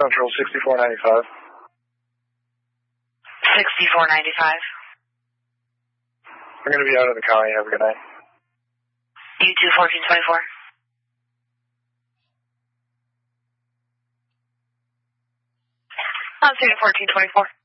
Central 6495. 6495. I'm going to be out of the county. Have a good night. You too, 1424. I'm saying 1424.